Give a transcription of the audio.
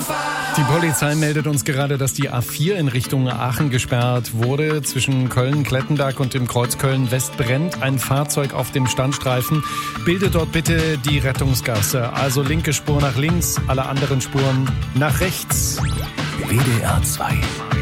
Die Polizei meldet uns gerade, dass die A4 in Richtung Aachen gesperrt wurde. Zwischen Köln-Klettenberg und dem Kreuz Köln-West brennt ein Fahrzeug auf dem Standstreifen. Bildet dort bitte die Rettungsgasse. Also linke Spur nach links, alle anderen Spuren nach rechts. WDR 2